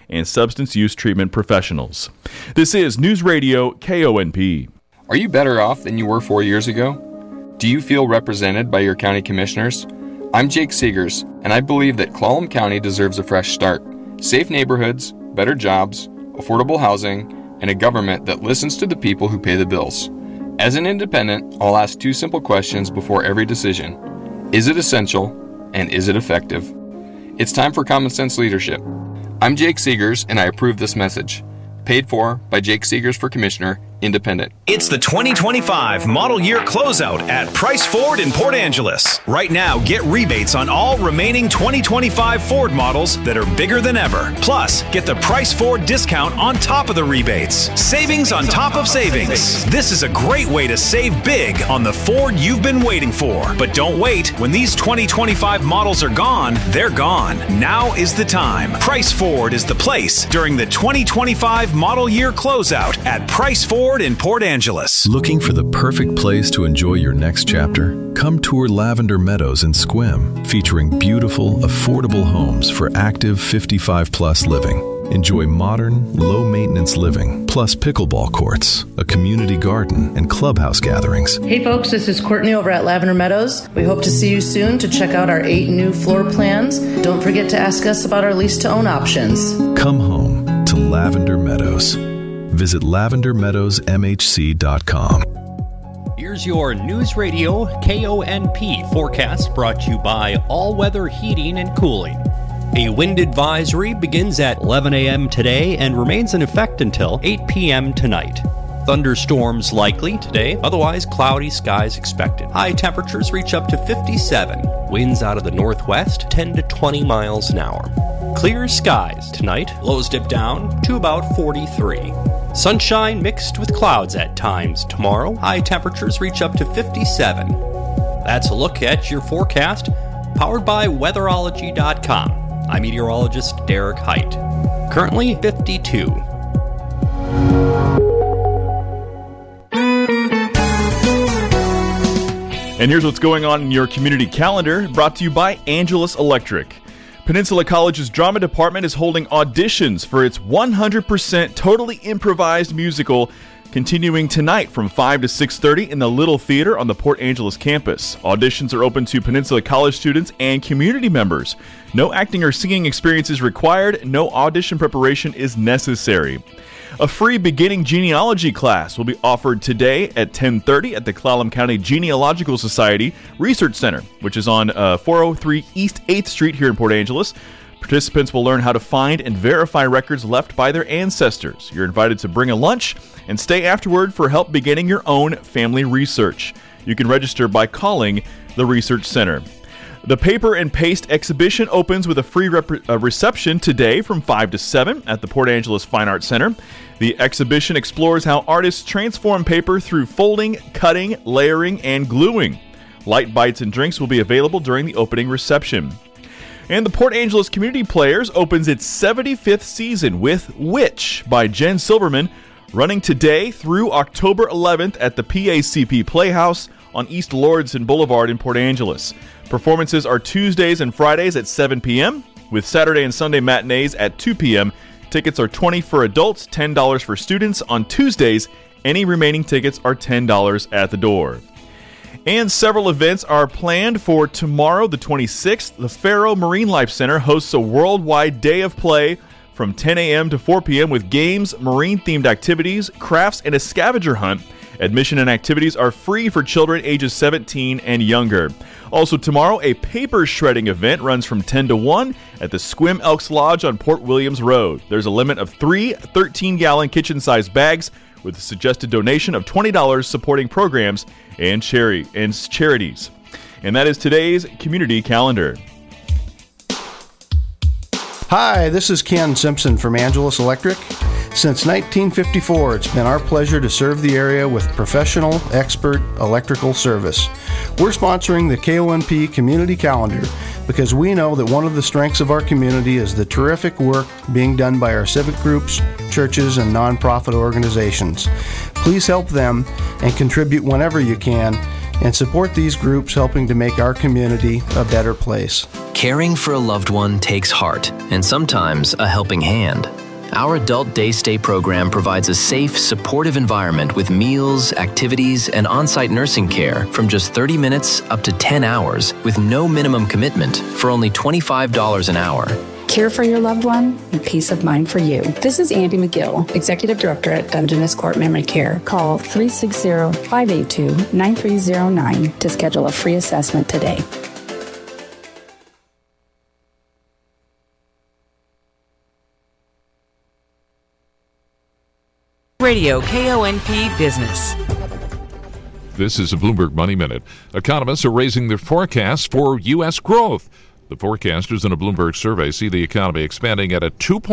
and substance use treatment professionals. This is News Radio KONP. Are you better off than you were 4 years ago? Do you feel represented by your county commissioners? I'm Jake Seegers, and I believe that Clallam County deserves a fresh start. Safe neighborhoods, better jobs, affordable housing, and a government that listens to the people who pay the bills. As an independent, I'll ask 2 simple questions before every decision. Is it essential, and is it effective? It's time for common sense leadership. I'm Jake Seegers, and I approve this message. Paid for by Jake Seegers for Commissioner, Independent. It's the 2025 model year closeout at Price Ford in Port Angeles. Right now, get rebates on all remaining 2025 Ford models that are bigger than ever. Plus, get the Price Ford discount on top of the rebates. Savings on top of savings. This is a great way to save big on the Ford you've been waiting for. But don't wait. When these 2025 models are gone, they're gone. Now is the time. Price Ford is the place during the 2025 model year closeout at Price Ford in Port Angeles. Looking for the perfect place to enjoy your next chapter? Come tour Lavender Meadows in Sequim, featuring beautiful, affordable homes for active 55-plus living. Enjoy modern, low-maintenance living, plus pickleball courts, a community garden, and clubhouse gatherings. Hey folks, this is Courtney over at Lavender Meadows. We hope to see you soon to check out our 8 new floor plans. Don't forget to ask us about our lease-to-own options. Come home to Lavender Meadows. Visit lavendermeadowsmhc.com. Here's your News Radio KONP forecast brought to you by All Weather Heating and Cooling. A wind advisory begins at 11 a.m. today and remains in effect until 8 p.m. tonight. Thunderstorms likely today, otherwise cloudy skies expected. High temperatures reach up to 57. Winds out of the northwest 10 to 20 miles an hour. Clear skies tonight, lows dip down to about 43. Sunshine mixed with clouds at times tomorrow. High temperatures reach up to 57. That's a look at your forecast, powered by Weatherology.com. I'm meteorologist Derek Height. Currently 52. And here's what's going on in your community calendar, brought to you by Angelus Electric. Peninsula College's drama department is holding auditions for its 100% totally improvised musical, continuing tonight from 5 to 6:30 in the Little Theater on the Port Angeles campus. Auditions are open to Peninsula College students and community members. No acting or singing experience is required. No audition preparation is necessary. A free beginning genealogy class will be offered today at 10:30 at the Clallam County Genealogical Society Research Center, which is on 403 East 8th Street here in Port Angeles. Participants will learn how to find and verify records left by their ancestors. You're invited to bring a lunch and stay afterward for help beginning your own family research. You can register by calling the Research Center. The Paper and Paste exhibition opens with a free reception today from 5 to 7 at the Port Angeles Fine Arts Center. The exhibition explores how artists transform paper through folding, cutting, layering, and gluing. Light bites and drinks will be available during the opening reception. And the Port Angeles Community Players opens its 75th season with Witch by Jen Silverman, running today through October 11th at the PACP Playhouse on East Lordson Boulevard in Port Angeles. Performances are Tuesdays and Fridays at 7 p.m., with Saturday and Sunday matinees at 2 p.m. Tickets are $20 for adults, $10 for students. On Tuesdays, any remaining tickets are $10 at the door. And several events are planned for tomorrow, the 26th. The Faro Marine Life Center hosts a worldwide day of play from 10 a.m. to 4 p.m. with games, marine-themed activities, crafts, and a scavenger hunt. Admission and activities are free for children ages 17 and younger. Also tomorrow, a paper shredding event runs from 10 to 1 at the Sequim Elks Lodge on Port Williams Road. There's a limit of 3 13-gallon kitchen-sized bags with a suggested donation of $20 supporting programs and charities. And that is today's community calendar. Hi, this is Ken Simpson from Angelus Electric. Since 1954, it's been our pleasure to serve the area with professional, expert electrical service. We're sponsoring the KONP Community Calendar because we know that one of the strengths of our community is the terrific work being done by our civic groups, churches, and nonprofit organizations. Please help them and contribute whenever you can and support these groups helping to make our community a better place. Caring for a loved one takes heart and sometimes a helping hand. Our Adult Day Stay program provides a safe, supportive environment with meals, activities, and on-site nursing care from just 30 minutes up to 10 hours with no minimum commitment for only $25 an hour. Care for your loved one and peace of mind for you. This is Andy McGill, Executive Director at Dungeness Court Memory Care. Call 360-582-9309 to schedule a free assessment today. Radio KONP Business. This is a Bloomberg Money Minute. Economists are raising their forecasts for U.S. growth. The forecasters in a Bloomberg survey see the economy expanding at a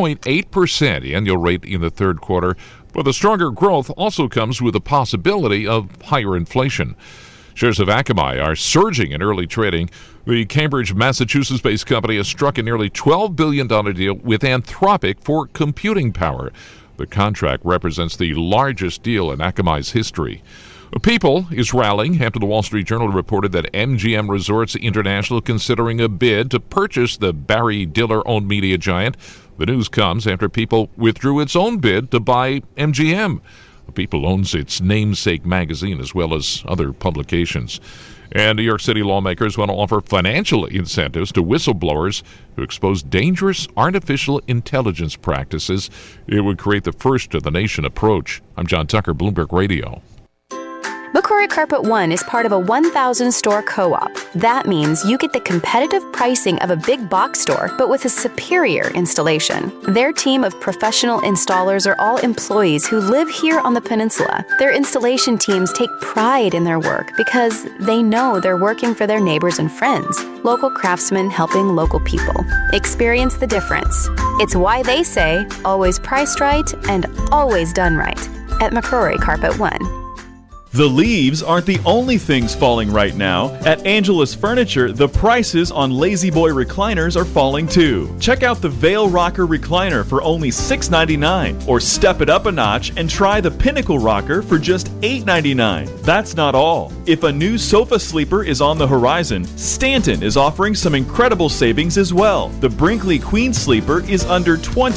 2.8% annual rate in the third quarter, but the stronger growth also comes with the possibility of higher inflation. Shares of Akamai are surging in early trading. The Cambridge, Massachusetts-based company has struck a nearly $12 billion deal with Anthropic for computing power. The contract represents the largest deal in Akamai's history. People is rallying after the Wall Street Journal reported that MGM Resorts International considering a bid to purchase the Barry Diller-owned media giant. The news comes after People withdrew its own bid to buy MGM. People owns its namesake magazine as well as other publications. And New York City lawmakers want to offer financial incentives to whistleblowers to expose dangerous artificial intelligence practices. It would create the first-of-the-nation approach. I'm John Tucker, Bloomberg Radio. McCrory Carpet One is part of a 1,000-store co-op. That means you get the competitive pricing of a big box store, but with a superior installation. Their team of professional installers are all employees who live here on the peninsula. Their installation teams take pride in their work because they know they're working for their neighbors and friends, local craftsmen helping local people. Experience the difference. It's why they say, always priced right and always done right at McCrory Carpet One. The leaves aren't the only things falling right now. At Angelus Furniture, the prices on Lazy Boy recliners are falling too. Check out the Veil Rocker recliner for only $6.99, or step it up a notch and try the Pinnacle Rocker for just $8.99. That's not all. If a new sofa sleeper is on the horizon, Stanton is offering some incredible savings as well. The Brinkley Queen Sleeper is under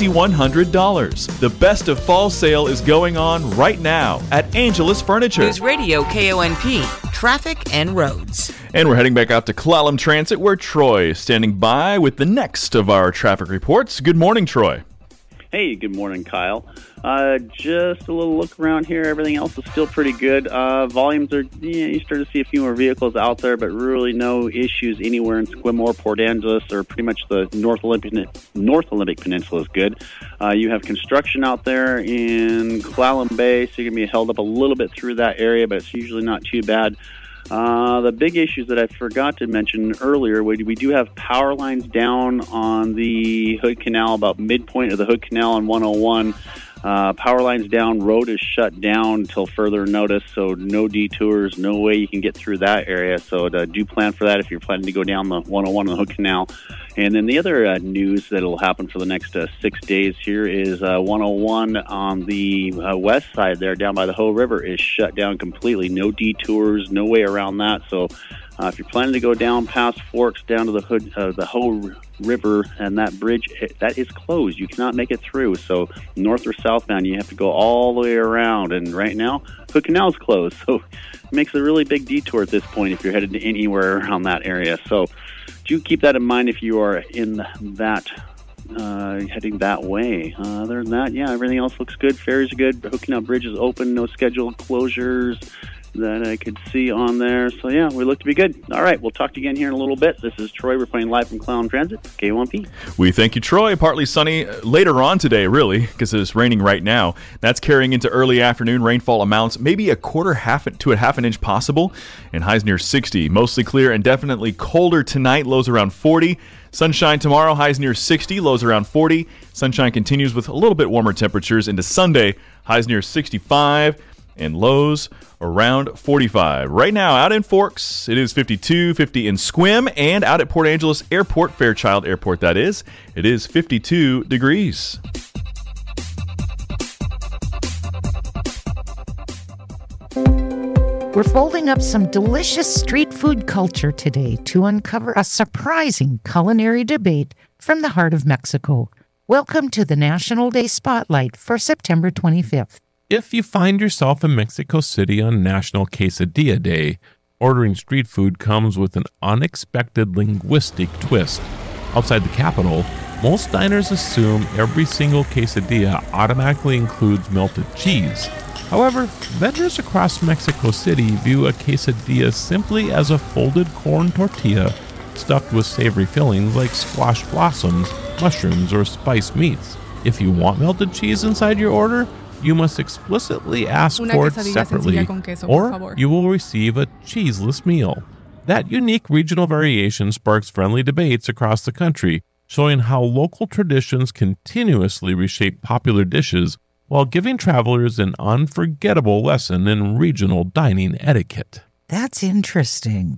$2,100. The best of fall sale is going on right now at Angelus Furniture. News Radio KONP, traffic and roads. And we're heading back out to Clallam Transit, where Troy is standing by with the next of our traffic reports. Good morning, Troy. Hey, good morning, Kyle. Just a little look around here. Everything else is still pretty good. Volumes are, you start to see a few more vehicles out there, but really no issues anywhere in Squimore, Port Angeles, or pretty much the North Olympic Peninsula is good. You have construction out there in Clallam Bay, so you're going to be held up a little bit through that area, but it's usually not too bad. The big issues that I forgot to mention earlier, we do have power lines down on the Hood Canal, about midpoint of the Hood Canal on 101. Power lines down, road is shut down until further notice, so no detours, no way you can get through that area. So do plan for that if you're planning to go down the 101 on the Hood Canal. And then the other news that will happen for the next 6 days here is 101 on the west side there, down by the Hoh River, is shut down completely. No detours, no way around that. So if you're planning to go down past Forks, down to the Hoh River, and that bridge, that is closed. You cannot make it through. So north or southbound, you have to go all the way around. And right now, Hood Canal is closed. So it makes a really big detour at this point if you're headed to anywhere around that area. So do keep that in mind if you are in that heading that way. Other than that, yeah, everything else looks good. Ferries are good. Hood Canal Bridge is open. No scheduled closures that I could see on there. So, yeah, we look to be good. All right, we'll talk to you again here in a little bit. This is Troy reporting live from Clallam Transit, KONP. We thank you, Troy. Partly sunny later on today, really, because it's raining right now. That's carrying into early afternoon. Rainfall amounts maybe a half an inch possible, and highs near 60. Mostly clear and definitely colder tonight. Lows around 40. Sunshine tomorrow, highs near 60, lows around 40. Sunshine continues with a little bit warmer temperatures into Sunday, highs near 65. And lows around 45. Right now, out in Forks, it is 52, 50 in Squim, and out at Port Angeles Airport, Fairchild Airport that is, it is 52 degrees. We're folding up some delicious street food culture today to uncover a surprising culinary debate from the heart of Mexico. Welcome to the National Day Spotlight for September 25th. If you find yourself in Mexico City on National Quesadilla Day, ordering street food comes with an unexpected linguistic twist. Outside the capital, most diners assume every single quesadilla automatically includes melted cheese. However, vendors across Mexico City view a quesadilla simply as a folded corn tortilla stuffed with savory fillings like squash blossoms, mushrooms, or spiced meats. If you want melted cheese inside your order, you must explicitly ask for it separately, or you will receive a cheeseless meal. That unique regional variation sparks friendly debates across the country, showing how local traditions continuously reshape popular dishes while giving travelers an unforgettable lesson in regional dining etiquette. That's interesting.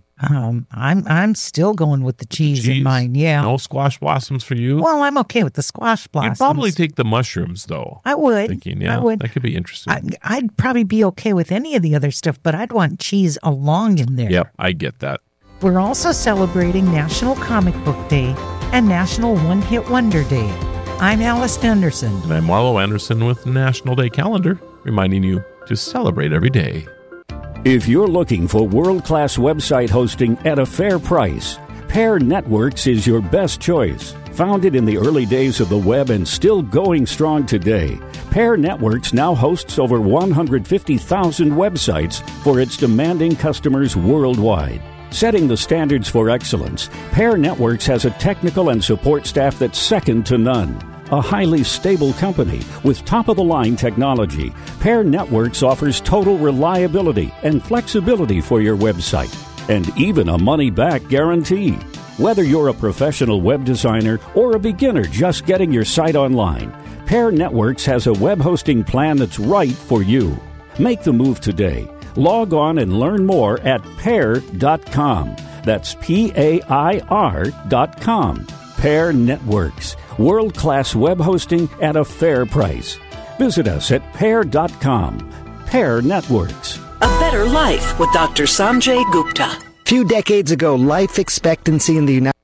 I'm still going with the cheese in mine, yeah. No squash blossoms for you? Well, I'm okay with the squash blossoms. You'd probably take the mushrooms, though. I would. I would. That could be interesting. I'd probably be okay with any of the other stuff, but I'd want cheese along in there. Yep, I get that. We're also celebrating National Comic Book Day and National One-Hit Wonder Day. I'm Alice Anderson. And I'm Marlo Anderson with National Day Calendar, reminding you to celebrate every day. If you're looking for world-class website hosting at a fair price, Pair Networks is your best choice. Founded in the early days of the web and still going strong today, Pair Networks now hosts over 150,000 websites for its demanding customers worldwide. Setting the standards for excellence, Pair Networks has a technical and support staff that's second to none. A highly stable company with top-of-the-line technology, Pair Networks offers total reliability and flexibility for your website, and even a money-back guarantee. Whether you're a professional web designer or a beginner just getting your site online, Pair Networks has a web hosting plan that's right for you. Make the move today. Log on and learn more at pair.com. That's PAIR.com. Pair Networks. World-class web hosting at a fair price. Visit us at pair.com. Pair Networks. A better life with Dr. Sanjay Gupta. A few decades ago, life expectancy in the United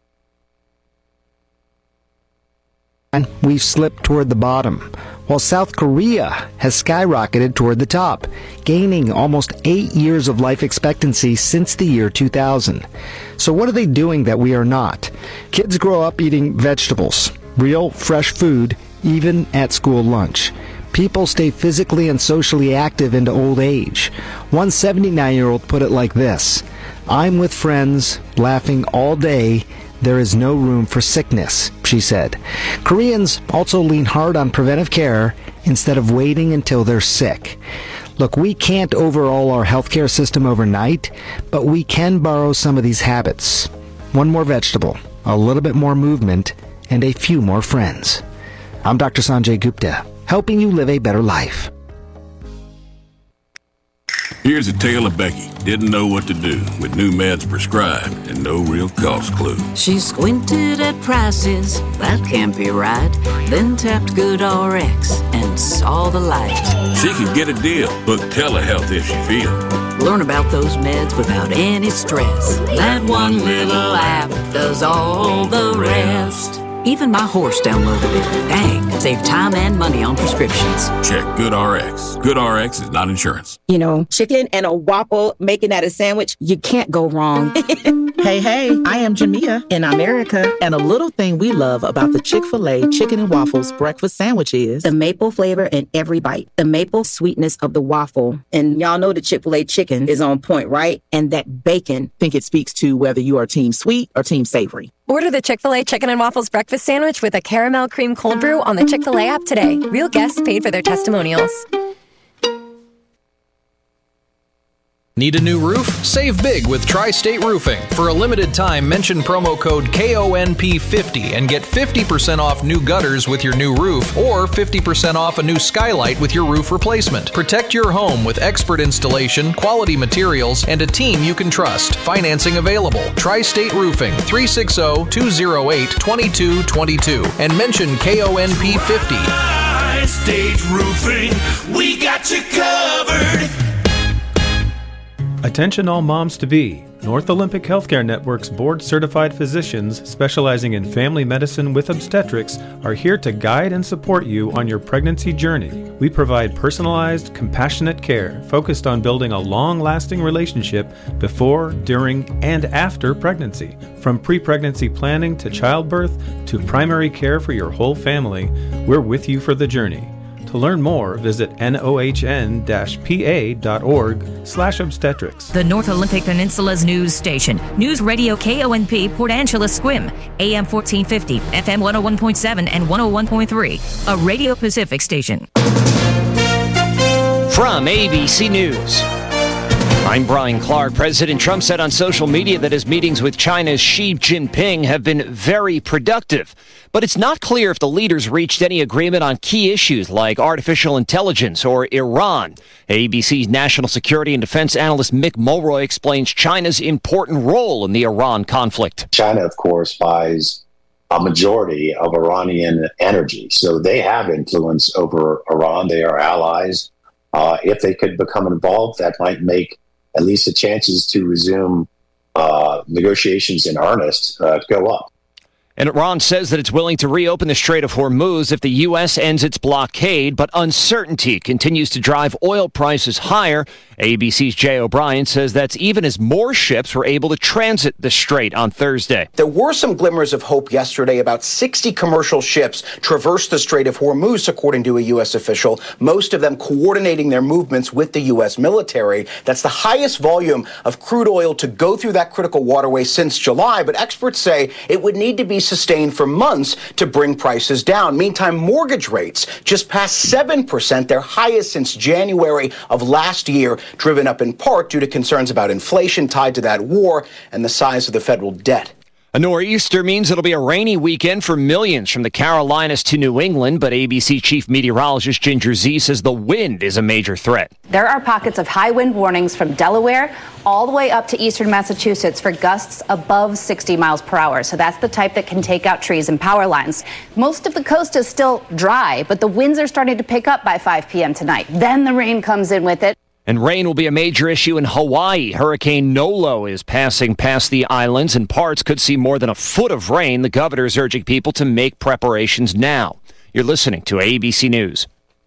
States, we've slipped toward the bottom, while South Korea has skyrocketed toward the top, gaining almost 8 years of life expectancy since the year 2000. So what are they doing that we are not? Kids grow up eating vegetables, real fresh food, even at school lunch. People stay physically and socially active into old age. One 79-year-old put it like this: "I'm with friends, laughing all day. There is no room for sickness," she said. Koreans also lean hard on preventive care instead of waiting until they're sick. Look, we can't overhaul our healthcare system overnight, but we can borrow some of these habits. One more vegetable, a little bit more movement, and a few more friends. I'm Dr. Sanjay Gupta, helping you live a better life. Here's a tale of Becky. Didn't know what to do with new meds prescribed and no real cost clue. She squinted at prices, that can't be right. Then tapped GoodRx and saw the light. She could get a deal. Book telehealth if she feels. Learn about those meds without any stress. That one little app does all the rest. Even my horse downloaded it. Dang, save time and money on prescriptions. Check GoodRx. GoodRx is not insurance. You know, chicken and a waffle, making that a sandwich, you can't go wrong. Hey, I am Jamia in America. And a little thing we love about the Chick-fil-A Chicken and Waffles breakfast sandwich is the maple flavor in every bite, the maple sweetness of the waffle. And y'all know the Chick-fil-A chicken is on point, right? And that bacon. I think it speaks to whether you are team sweet or team savory. Order the Chick-fil-A Chicken and Waffles breakfast sandwich with a caramel cream cold brew on the Chick-fil-A app today. Real guests paid for their testimonials. Need a new roof? Save big with Tri-State Roofing. For a limited time, mention promo code KONP50 and get 50% off new gutters with your new roof or 50% off a new skylight with your roof replacement. Protect your home with expert installation, quality materials, and a team you can trust. Financing available. Tri-State Roofing, 360-208-2222 and mention KONP50. Tri-State Roofing, we got you covered. Attention all moms-to-be. North Olympic Healthcare Network's board-certified physicians specializing in family medicine with obstetrics are here to guide and support you on your pregnancy journey. We provide personalized, compassionate care focused on building a long-lasting relationship before, during, and after pregnancy. From pre-pregnancy planning to childbirth to primary care for your whole family, we're with you for the journey. To learn more, visit nohn-pa.org/obstetrics. The North Olympic Peninsula's news station. News Radio KONP Port Angeles Squim. AM 1450, FM 101.7 and 101.3. A Radio Pacific station. From ABC News, I'm Brian Clark. President Trump said on social media that his meetings with China's Xi Jinping have been very productive. But it's not clear if the leaders reached any agreement on key issues like artificial intelligence or Iran. ABC's national security and defense analyst Mick Mulroy explains China's important role in the Iran conflict. China, of course, buys a majority of Iranian energy, so they have influence over Iran. They are allies. If they could become involved, that might make at least the chances to resume negotiations in earnest go up. And Iran says that it's willing to reopen the Strait of Hormuz if the U.S. ends its blockade, but uncertainty continues to drive oil prices higher. ABC's Jay O'Brien says that's even as more ships were able to transit the strait on Thursday. There were some glimmers of hope yesterday. About 60 commercial ships traversed the Strait of Hormuz, according to a U.S. official, most of them coordinating their movements with the U.S. military. That's the highest volume of crude oil to go through that critical waterway since July, but experts say it would need to be sustained for months to bring prices down. Meantime, mortgage rates just passed 7%, their highest since January of last year, driven up in part due to concerns about inflation tied to that war and the size of the federal debt. A nor'easter means it'll be a rainy weekend for millions from the Carolinas to New England, but ABC chief meteorologist Ginger Zee says the wind is a major threat. There are pockets of high wind warnings from Delaware all the way up to eastern Massachusetts for gusts above 60 miles per hour. So that's the type that can take out trees and power lines. Most of the coast is still dry, but the winds are starting to pick up by 5 p.m. tonight. Then the rain comes in with it. And rain will be a major issue in Hawaii. Hurricane Nolo is passing past the islands, and parts could see more than a foot of rain. The governor is urging people to make preparations now. You're listening to ABC News.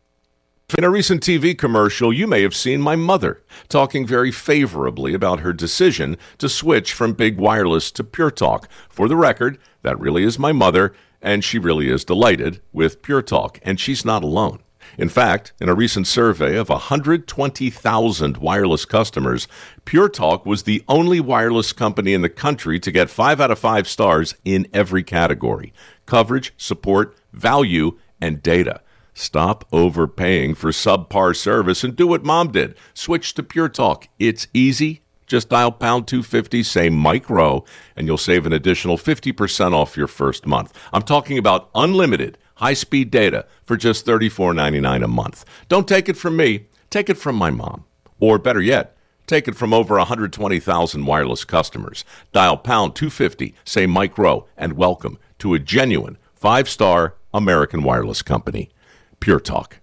In a recent TV commercial, you may have seen my mother talking very favorably about her decision to switch from Big Wireless to Pure Talk. For the record, that really is my mother, and she really is delighted with Pure Talk, and she's not alone. In fact, in a recent survey of 120,000 wireless customers, Pure Talk was the only wireless company in the country to get 5 out of 5 stars in every category: coverage, support, value, and data. Stop overpaying for subpar service and do what Mom did. Switch to Pure Talk. It's easy. Just dial pound 250, say Mike Rowe, and you'll save an additional 50% off your first month. I'm talking about unlimited high-speed data for just $34.99 a month. Don't take it from me. Take it from my mom. Or better yet, take it from over 120,000 wireless customers. Dial pound 250, say Mike Rowe, and welcome to a genuine 5-star American wireless company. Pure Talk.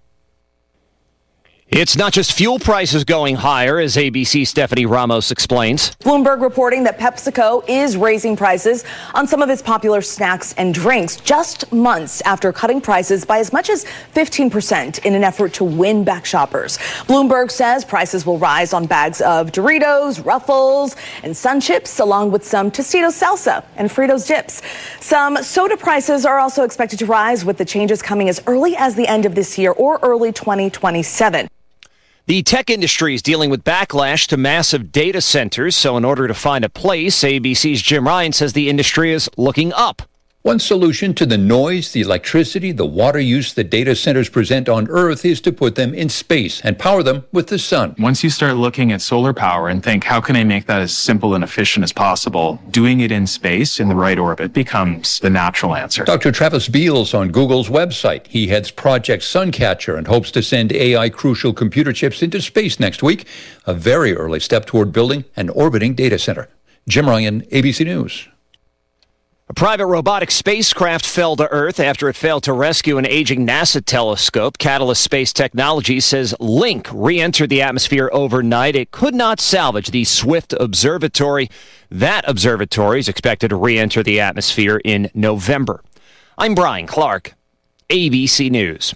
It's not just fuel prices going higher, as ABC's Stephanie Ramos explains. Bloomberg reporting that PepsiCo is raising prices on some of its popular snacks and drinks just months after cutting prices by as much as 15% in an effort to win back shoppers. Bloomberg says prices will rise on bags of Doritos, Ruffles, and Sun Chips, along with some Tostitos salsa and Fritos dips. Some soda prices are also expected to rise, with the changes coming as early as the end of this year or early 2027. The tech industry is dealing with backlash to massive data centers, so in order to find a place, ABC's Jim Ryan says the industry is looking up. One solution to the noise, the electricity, the water use that data centers present on Earth is to put them in space and power them with the sun. Once you start looking at solar power and think, how can I make that as simple and efficient as possible? Doing it in space in the right orbit becomes the natural answer. Dr. Travis Beals on Google's website. He heads Project Suncatcher and hopes to send AI-crucial computer chips into space next week, a very early step toward building an orbiting data center. Jim Ryan, ABC News. A private robotic spacecraft fell to Earth after it failed to rescue an aging NASA telescope. Catalyst Space Technologies says Link re-entered the atmosphere overnight. It could not salvage the Swift Observatory. That observatory is expected to re-enter the atmosphere in November. I'm Brian Clark, ABC News.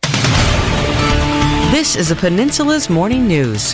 This is the Peninsula's Morning News.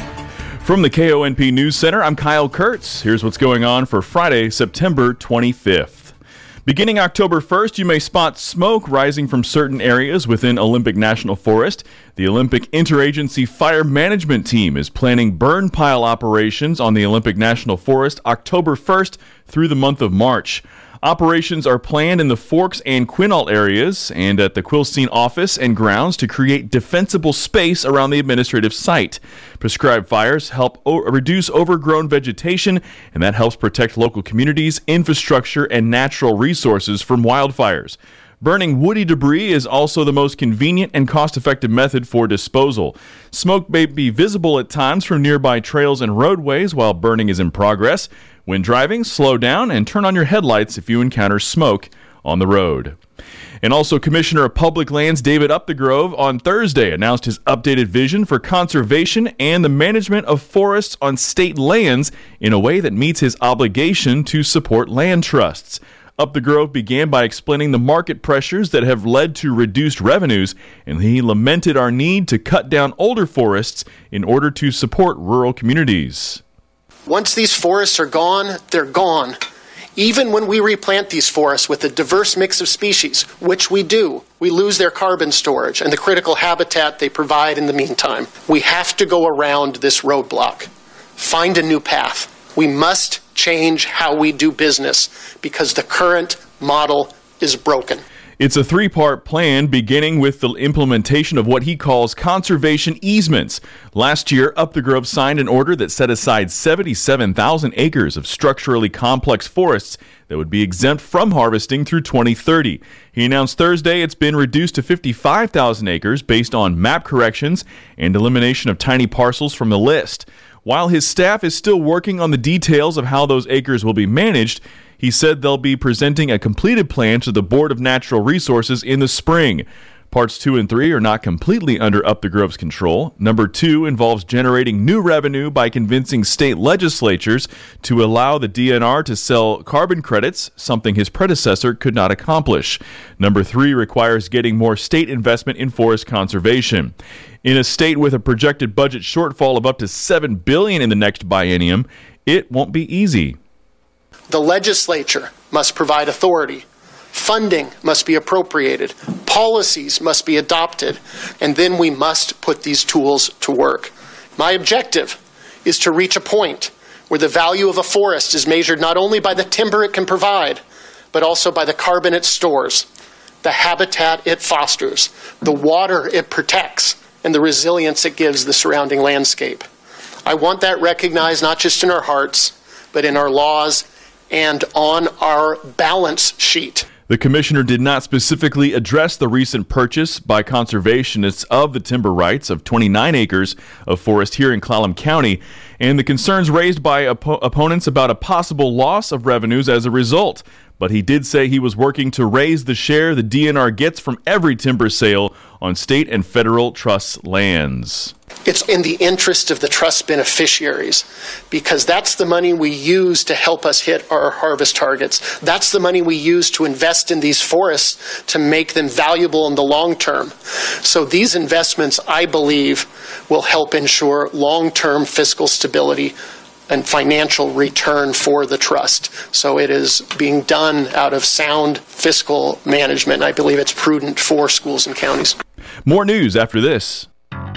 From the KONP News Center, I'm Kyle Kurtz. Here's what's going on for Friday, September 25th. Beginning October 1st, you may spot smoke rising from certain areas within Olympic National Forest. The Olympic Interagency Fire Management Team is planning burn pile operations on the Olympic National Forest October 1st through the month of March. Operations are planned in the Forks and Quinault areas and at the Quilcene office and grounds to create defensible space around the administrative site. Prescribed fires help reduce overgrown vegetation, and that helps protect local communities, infrastructure, and natural resources from wildfires. Burning woody debris is also the most convenient and cost-effective method for disposal. Smoke may be visible at times from nearby trails and roadways while burning is in progress. When driving, slow down and turn on your headlights if you encounter smoke on the road. And also, Commissioner of Public Lands David Upthegrove on Thursday announced his updated vision for conservation and the management of forests on state lands in a way that meets his obligation to support land trusts. Upthegrove began by explaining the market pressures that have led to reduced revenues, and he lamented our need to cut down older forests in order to support rural communities. Once these forests are gone, they're gone. Even when we replant these forests with a diverse mix of species, which we do, we lose their carbon storage and the critical habitat they provide in the meantime. We have to go around this roadblock, find a new path. We must change how we do business because the current model is broken. It's a three-part plan beginning with the implementation of what he calls conservation easements. Last year, Upthegrove signed an order that set aside 77,000 acres of structurally complex forests that would be exempt from harvesting through 2030. He announced Thursday it's been reduced to 55,000 acres based on map corrections and elimination of tiny parcels from the list. While his staff is still working on the details of how those acres will be managed, he said they'll be presenting a completed plan to the Board of Natural Resources in the spring. Parts 2 and 3 are not completely under Upthegrove's control. Number 2 involves generating new revenue by convincing state legislatures to allow the DNR to sell carbon credits, something his predecessor could not accomplish. Number 3 requires getting more state investment in forest conservation. In a state with a projected budget shortfall of up to $7 billion in the next biennium, it won't be easy. The legislature must provide authority. Funding must be appropriated. Policies must be adopted. And then we must put these tools to work. My objective is to reach a point where the value of a forest is measured not only by the timber it can provide, but also by the carbon it stores, the habitat it fosters, the water it protects, and the resilience it gives the surrounding landscape. I want that recognized not just in our hearts, but in our laws and on our balance sheet. The commissioner did not specifically address the recent purchase by conservationists of the timber rights of 29 acres of forest here in Clallam County and the concerns raised by opponents about a possible loss of revenues as a result. But he did say he was working to raise the share the DNR gets from every timber sale on state and federal trust lands. It's in the interest of the trust beneficiaries because that's the money we use to help us hit our harvest targets. That's the money we use to invest in these forests to make them valuable in the long term. So these investments, I believe, will help ensure long-term fiscal stability and financial return for the trust. So it is being done out of sound fiscal management. I believe it's prudent for schools and counties. More news after this.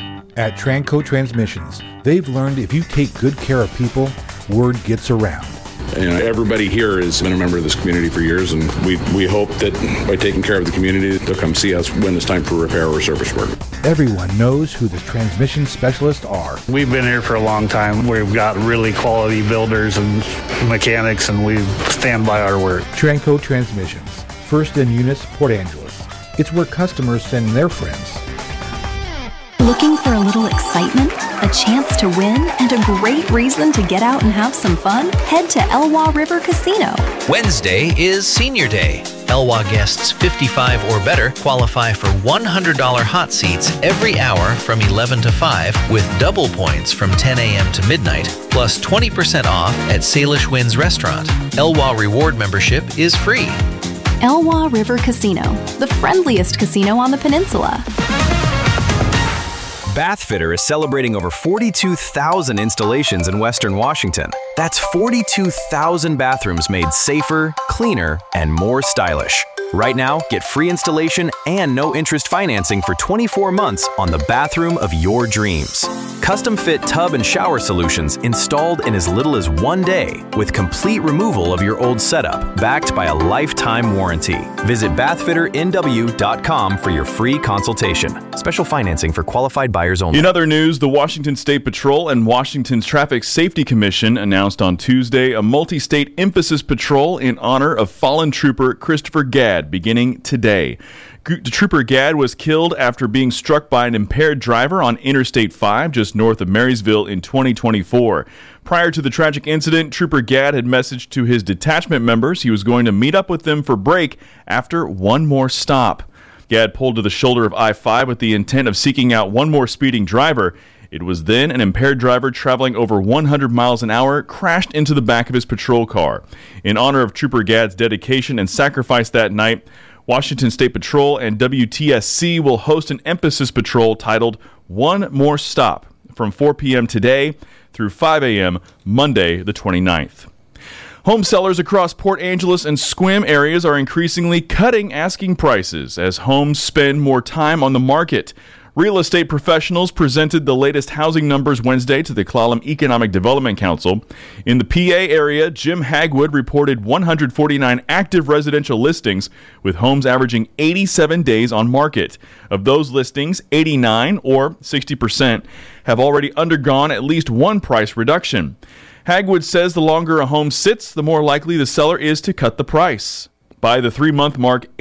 At Tranco Transmissions, they've learned if you take good care of people, word gets around. You know, everybody here has been a member of this community for years, and we hope that by taking care of the community, they'll come see us when it's time for repair or service work. Everyone knows who the transmission specialists are. We've been here for a long time. We've got really quality builders and mechanics, and we stand by our word. Tranco Transmissions, first in Eunice, Port Angeles. It's where customers send their friends. Looking for a little excitement, a chance to win, and a great reason to get out and have some fun? Head to Elwha River Casino. Wednesday is Senior Day. Elwha guests 55 or better qualify for $100 hot seats every hour from 11 to 5 with double points from 10 a.m. to midnight, plus 20% off at Salish Winds Restaurant. Elwha Reward membership is free. Elwha River Casino, the friendliest casino on the peninsula. Bathfitter is celebrating over 42,000 installations in Western Washington. That's 42,000 bathrooms made safer, cleaner, and more stylish. Right now, get free installation and no-interest financing for 24 months on the bathroom of your dreams. Custom-fit tub and shower solutions installed in as little as 1 day with complete removal of your old setup, backed by a lifetime warranty. Visit bathfitternw.com for your free consultation. Special financing for qualified buyers only. In other news, the Washington State Patrol and Washington's Traffic Safety Commission announced on Tuesday a multi-state emphasis patrol in honor of fallen trooper Christopher Gadd, beginning today. Trooper Gadd was killed after being struck by an impaired driver on Interstate 5 just north of Marysville in 2024. Prior to the tragic incident, Trooper Gadd had messaged to his detachment members he was going to meet up with them for break after one more stop. Gadd pulled to the shoulder of I-5 with the intent of seeking out one more speeding driver. It was then an impaired driver traveling over 100 miles an hour crashed into the back of his patrol car. In honor of Trooper Gadd's dedication and sacrifice that night, Washington State Patrol and WTSC will host an emphasis patrol titled One More Stop from 4 p.m. today through 5 a.m. Monday the 29th. Home sellers across Port Angeles and Sequim areas are increasingly cutting asking prices as homes spend more time on the market. Real estate professionals presented the latest housing numbers Wednesday to the Clallam Economic Development Council. In the PA area, Jim Hagwood reported 149 active residential listings, with homes averaging 87 days on market. Of those listings, 89, or 60%, have already undergone at least one price reduction. Hagwood says the longer a home sits, the more likely the seller is to cut the price. By the 3-month mark,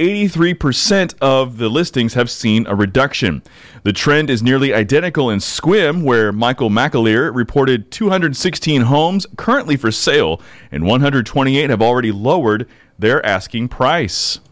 83% of the listings have seen a reduction. The trend is nearly identical in Sequim, where Michael McAleer reported 216 homes currently for sale, and 128 have already lowered their asking price.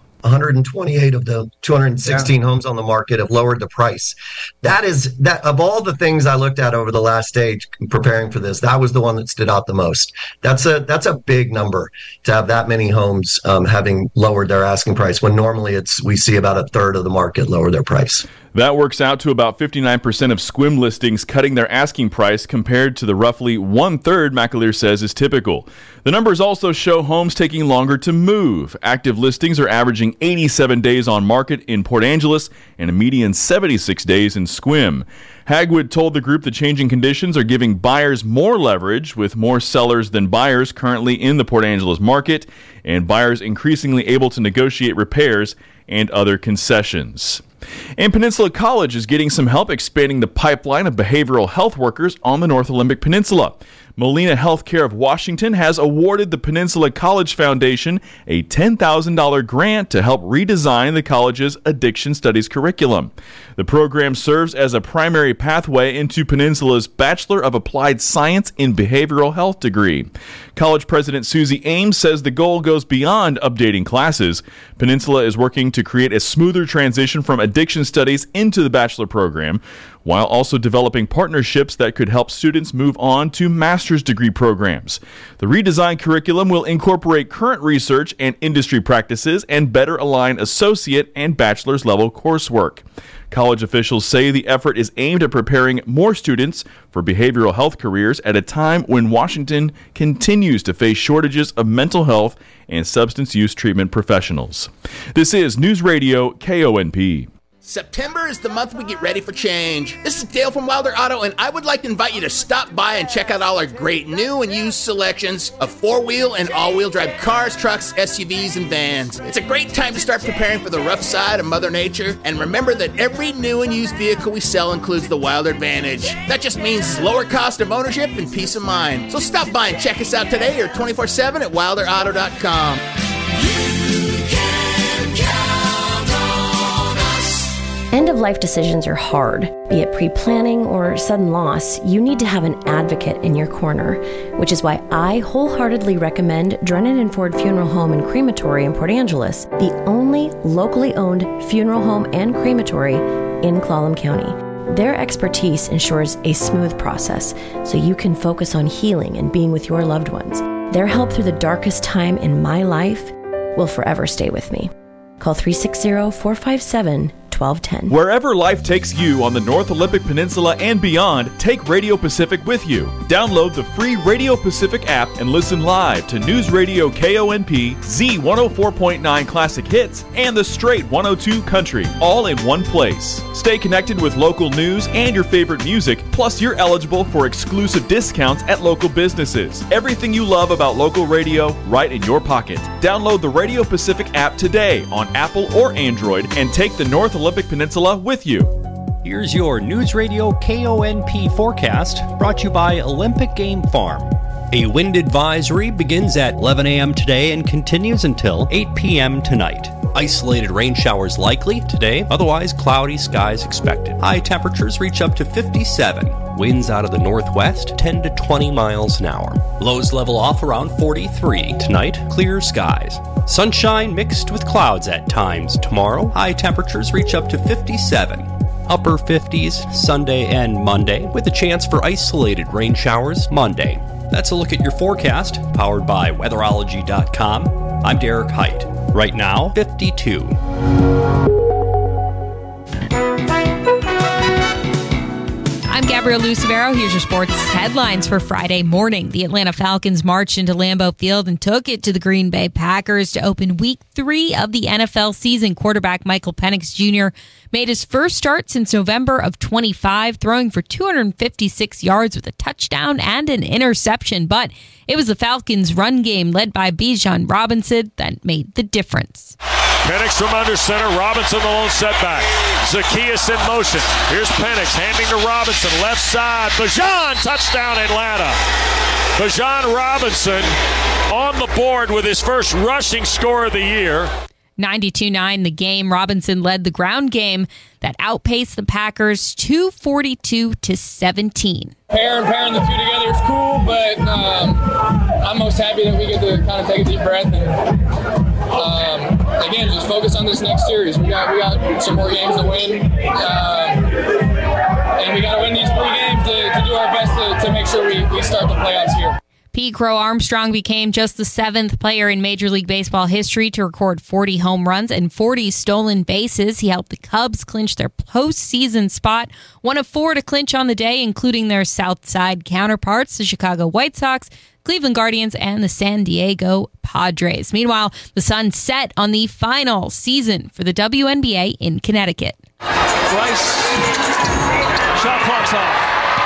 128 of the 216 homes on the market have lowered the price. That of all the things I looked at over the last day preparing for this, that was the one that stood out the most. That's a big number to have that many homes having lowered their asking price, when normally we see about a third of the market lower their price. That works out to about 59% of Sequim listings cutting their asking price, compared to the roughly one-third McAleer says is typical. The numbers also show homes taking longer to move. Active listings are averaging 87 days on market in Port Angeles and a median 76 days in Sequim. Hagwood told the group the changing conditions are giving buyers more leverage, with more sellers than buyers currently in the Port Angeles market, and buyers increasingly able to negotiate repairs and other concessions. And Peninsula College is getting some help expanding the pipeline of behavioral health workers on the North Olympic Peninsula. Molina Healthcare of Washington has awarded the Peninsula College Foundation a $10,000 grant to help redesign the college's addiction studies curriculum. The program serves as a primary pathway into Peninsula's Bachelor of Applied Science in Behavioral Health degree. College President Susie Ames says the goal goes beyond updating classes. Peninsula is working to create a smoother transition from addiction studies into the bachelor program, while also developing partnerships that could help students move on to master's degree programs. The redesigned curriculum will incorporate current research and industry practices and better align associate and bachelor's level coursework. College officials say the effort is aimed at preparing more students for behavioral health careers at a time when Washington continues to face shortages of mental health and substance use treatment professionals. This is News Radio KONP. September is the month we get ready for change. This is Dale from Wilder Auto, and I would like to invite you to stop by and check out all our great new and used selections of four-wheel and all-wheel drive cars, trucks, SUVs, and vans. It's a great time to start preparing for the rough side of Mother Nature, and remember that every new and used vehicle we sell includes the Wilder Advantage. That just means lower cost of ownership and peace of mind. So stop by and check us out today or 24/7 at wilderauto.com. End-of-life decisions are hard. Be it pre-planning or sudden loss, you need to have an advocate in your corner, which is why I wholeheartedly recommend Drennan & Ford Funeral Home and Crematory in Port Angeles, the only locally owned funeral home and crematory in Clallam County. Their expertise ensures a smooth process so you can focus on healing and being with your loved ones. Their help through the darkest time in my life will forever stay with me. Call 360-457-1210. Wherever life takes you on the North Olympic Peninsula and beyond, take Radio Pacific with you. Download the free Radio Pacific app and listen live to News Radio KONP, Z104.9 Classic Hits, and the Straight 102 Country, all in one place. Stay connected with local news and your favorite music, plus you're eligible for exclusive discounts at local businesses. Everything you love about local radio, right in your pocket. Download the Radio Pacific app today on Apple or Android and take the North Olympic Peninsula with you. Here's your News Radio KONP forecast, brought to you by Olympic Game Farm. A wind advisory begins at 11 a.m. today and continues until 8 p.m. tonight. Isolated rain showers likely today, otherwise cloudy skies expected. High temperatures reach up to 57. Winds out of the northwest, 10 to 20 miles an hour. Lows level off around 43. Tonight, clear skies. Sunshine mixed with clouds at times tomorrow. High temperatures reach up to 57. Upper 50s Sunday and Monday, with a chance for isolated rain showers Monday. That's a look at your forecast, powered by weatherology.com. I'm Derek Height. Right now, 52. I'm Gabrielle Lucivero. Here's your sports headlines for Friday morning. The Atlanta Falcons marched into Lambeau Field and took it to the Green Bay Packers to open Week 3 of the NFL season. Quarterback Michael Penix Jr. made his first start since November of 25, throwing for 256 yards with a touchdown and an interception. But it was the Falcons' run game led by Bijan Robinson that made the difference. Penix from under center. Robinson the lone setback. Zacchaeus in motion. Here's Penix handing to Robinson. Left side. Bijan, touchdown Atlanta. Bijan Robinson on the board with his first rushing score of the year. 92-9 the game. Robinson led the ground game that outpaced the Packers 242-17. Pairing the two together is cool, but I'm most happy that we get to kind of take a deep breath and again just focus on this next series. We got some more games to win, and we got to win these 3 games to do our best to make sure we start the playoffs here. Pete Crow Armstrong became just the 7th player in Major League Baseball history to record 40 home runs and 40 stolen bases. He helped the Cubs clinch their postseason spot, one of 4 to clinch on the day, including their South Side counterparts, the Chicago White Sox, Cleveland Guardians, and the San Diego Padres. Meanwhile, the sun set on the final season for the WNBA in Connecticut. Rice, shot clock's off.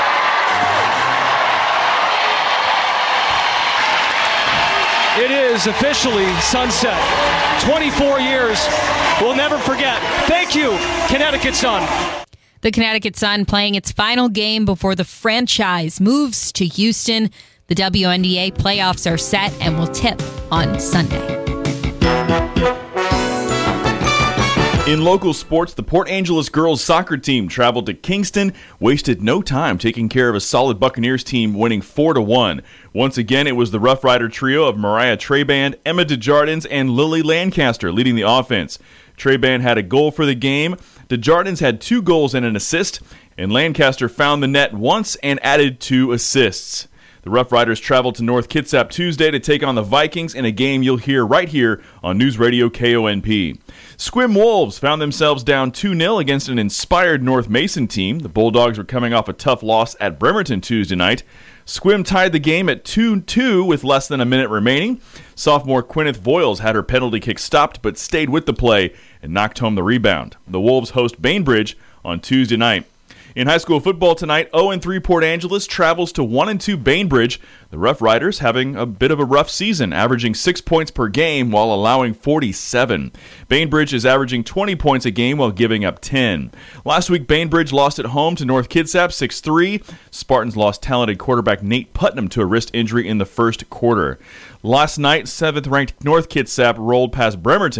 It is officially sunset. 24 years. We'll never forget. Thank you, Connecticut Sun. The Connecticut Sun playing its final game before the franchise moves to Houston. The WNBA playoffs are set and will tip on Sunday. In local sports, the Port Angeles girls soccer team traveled to Kingston, wasted no time taking care of a solid Buccaneers team, winning 4-1. Once again, it was the Rough Rider trio of Mariah Traband, Emma Desjardins, and Lily Lancaster leading the offense. Traband had a goal for the game, Desjardins had 2 goals and an assist, and Lancaster found the net once and added 2 assists. The Rough Riders traveled to North Kitsap Tuesday to take on the Vikings in a game you'll hear right here on News Radio KONP. Squim Wolves found themselves down 2-0 against an inspired North Mason team. The Bulldogs were coming off a tough loss at Bremerton Tuesday night. Squim tied the game at 2-2 with less than a minute remaining. Sophomore Gwyneth Voiles had her penalty kick stopped but stayed with the play and knocked home the rebound. The Wolves host Bainbridge on Tuesday night. In high school football tonight, 0-3 Port Angeles travels to 1-2 Bainbridge. The Rough Riders having a bit of a rough season, averaging 6 points per game while allowing 47. Bainbridge is averaging 20 points a game while giving up 10. Last week, Bainbridge lost at home to North Kitsap 6-3. Spartans lost talented quarterback Nate Putnam to a wrist injury in the first quarter. Last night, 7th-ranked North Kitsap rolled past Bremerton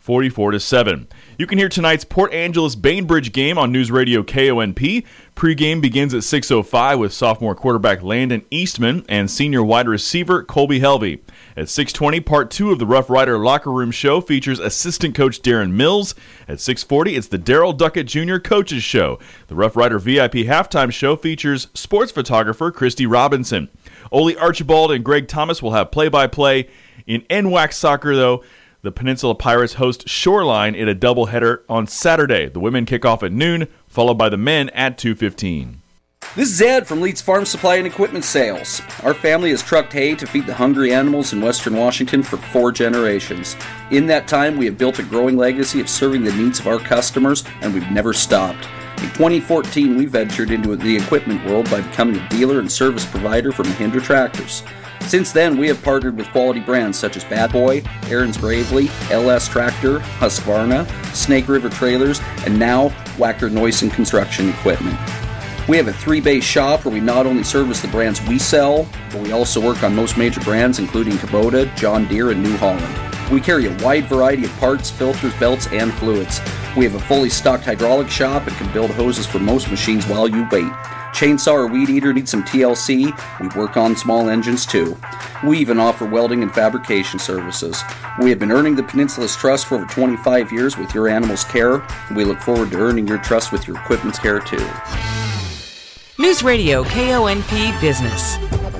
44-7. You can hear tonight's Port Angeles Bainbridge game on News Radio KONP. Pre-game begins at 6:05 with sophomore quarterback Landon Eastman and senior wide receiver Colby Helvey. At 6:20, part 2 of the Rough Rider Locker Room Show features assistant coach Darren Mills. At 6:40, it's the Darrell Duckett Jr. Coaches Show. The Rough Rider VIP halftime show features sports photographer Christy Robinson. Ole Archibald and Greg Thomas will have play-by-play. In NWAC soccer, though, the Peninsula Pirates host Shoreline in a doubleheader on Saturday. The women kick off at noon, followed by the men at 2:15. This is Ed from Leeds Farm Supply and Equipment Sales. Our family has trucked hay to feed the hungry animals in Western Washington for 4 generations. In that time, we have built a growing legacy of serving the needs of our customers, and we've never stopped. In 2014, we ventured into the equipment world by becoming a dealer and service provider for Mahindra Tractors. Since then, we have partnered with quality brands such as Bad Boy, Aaron's Bravely, LS Tractor, Husqvarna, Snake River Trailers, and now Wacker Neuson Construction Equipment. We have a 3-bay shop where we not only service the brands we sell, but we also work on most major brands including Kubota, John Deere, and New Holland. We carry a wide variety of parts, filters, belts, and fluids. We have a fully stocked hydraulic shop and can build hoses for most machines while you wait. Chainsaw or weed eater needs some TLC, we work on small engines too. We even offer welding and fabrication services. We have been earning the Peninsula's trust for over 25 years with your animal's care. We look forward to earning your trust with your equipment's care too. News Radio KONP Business.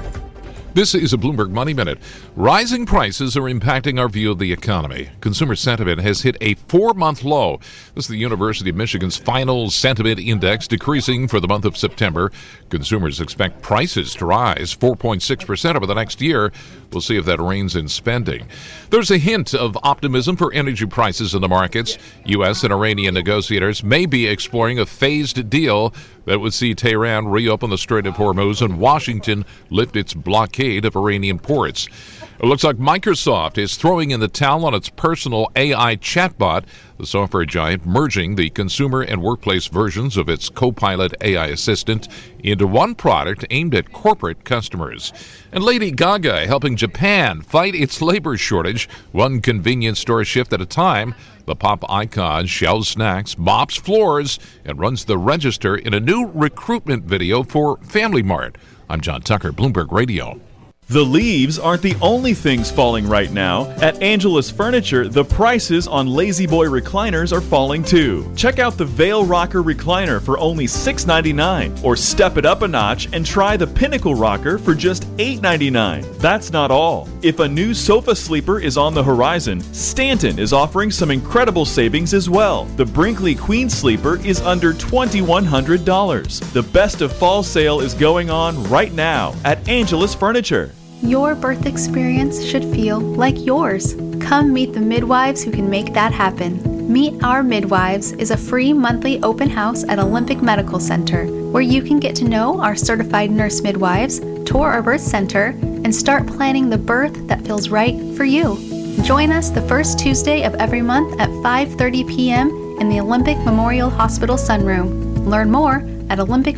This is a Bloomberg Money Minute. Rising prices are impacting our view of the economy. Consumer sentiment has hit a 4-month low. This is the University of Michigan's final sentiment index, decreasing for the month of September. Consumers expect prices to rise 4.6% over the next year. We'll see if that reins in spending. There's a hint of optimism for energy prices in the markets. U.S. and Iranian negotiators may be exploring a phased deal that would see Tehran reopen the Strait of Hormuz and Washington lift its blockade of Iranian ports. It looks like Microsoft is throwing in the towel on its personal AI chatbot, the software giant merging the consumer and workplace versions of its Copilot AI assistant into one product aimed at corporate customers. And Lady Gaga helping Japan fight its labor shortage, one convenience store shift at a time. The pop icon shelves snacks, mops floors, and runs the register in a new recruitment video for Family Mart. I'm John Tucker, Bloomberg Radio. The leaves aren't the only things falling right now. At Angelus Furniture, the prices on Lazy Boy recliners are falling too. Check out the Veil Rocker recliner for only $6.99, or step it up a notch and try the Pinnacle Rocker for just $8.99. That's not all. If a new sofa sleeper is on the horizon, Stanton is offering some incredible savings as well. The Brinkley Queen Sleeper is under $2,100. The best of fall sale is going on right now at Angelus Furniture. Your birth experience should feel like yours. Come meet the midwives who can make that happen. Meet Our Midwives is a free monthly open house at Olympic Medical Center, where you can get to know our certified nurse midwives, tour our birth center, and start planning the birth that feels right for you. Join us the first Tuesday of every month at 5:30 p.m. in the Olympic Memorial Hospital Sunroom. Learn more at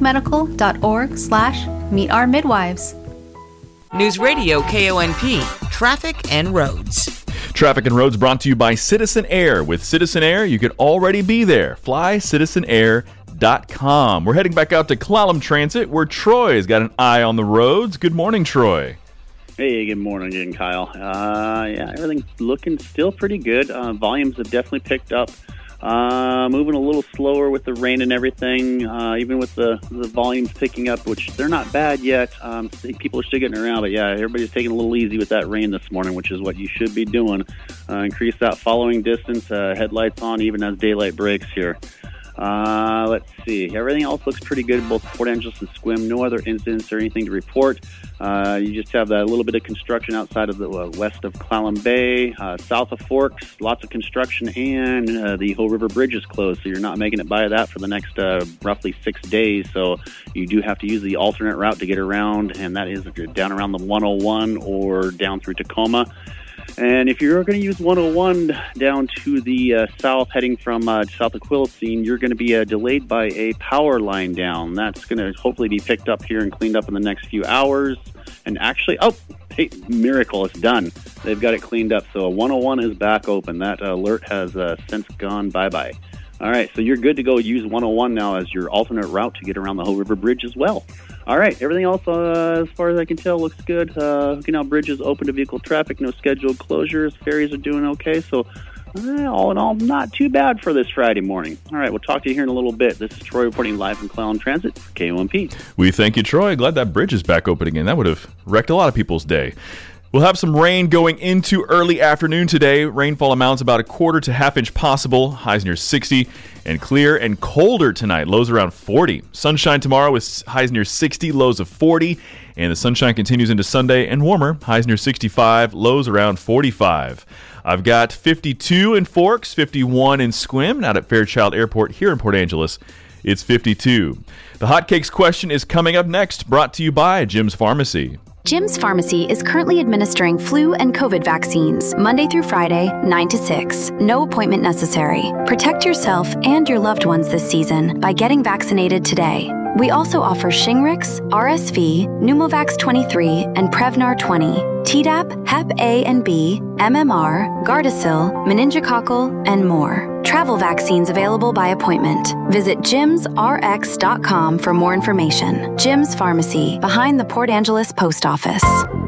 olympicmedical.org/meetourmidwives. News Radio KONP, Traffic and Roads. Traffic and Roads brought to you by Citizen Air. With Citizen Air, you can already be there. Fly citizenair.com. We're heading back out to Clallam Transit, where Troy's got an eye on the roads. Good morning, Troy. Hey, good morning again, Kyle. Everything's looking still pretty good. Volumes have definitely picked up. Moving a little slower with the rain and everything, even with the volumes picking up, which they're not bad yet. People are still getting around, but yeah, everybody's taking a little easy with that rain this morning, which is what you should be doing. Increase that following distance, headlights on even as daylight breaks here. Let's see. Everything else looks pretty good, both Port Angeles and Sequim. No other incidents or anything to report. You just have that little bit of construction outside of the west of Clallam Bay, south of Forks, lots of construction, and the Hill River Bridge is closed, so you're not making it by that for the next roughly 6 days. So you do have to use the alternate route to get around, and that is if you're down around the 101 or down through Tacoma. And if you're going to use 101 down to the south, heading from south of Quilcene, you're going to be delayed by a power line down. That's going to hopefully be picked up here and cleaned up in the next few hours. And actually, miracle, it's done. They've got it cleaned up. So 101 is back open. That alert has since gone bye-bye. All right, so you're good to go. Use 101 now as your alternate route to get around the Hoh River Bridge as well. All right, everything else, as far as I can tell, looks good. Hooking Out Bridge is open to vehicle traffic, no scheduled closures. Ferries are doing okay, so all in all, not too bad for this Friday morning. All right, we'll talk to you here in a little bit. This is Troy reporting live from Clallam Transit for KOMP. We thank you, Troy. Glad that bridge is back open again. That would have wrecked a lot of people's day. We'll have some rain going into early afternoon today. Rainfall amounts about a quarter to half-inch possible. Highs near 60. And clear and colder tonight. Lows around 40. Sunshine tomorrow with highs near 60, lows of 40. And the sunshine continues into Sunday and warmer. Highs near 65, lows around 45. I've got 52 in Forks, 51 in Sequim. Out at Fairchild Airport here in Port Angeles, it's 52. The Hotcakes question is coming up next, brought to you by Jim's Pharmacy. Jim's Pharmacy is currently administering flu and COVID vaccines Monday through Friday, 9 to 6. No appointment necessary. Protect yourself and your loved ones this season by getting vaccinated today. We also offer Shingrix, RSV, Pneumovax 23, and Prevnar 20, Tdap, Hep A and B, MMR, Gardasil, meningococcal, and more. Travel vaccines available by appointment. Visit jimsrx.com for more information. Jim's Pharmacy, behind the Port Angeles Post Office.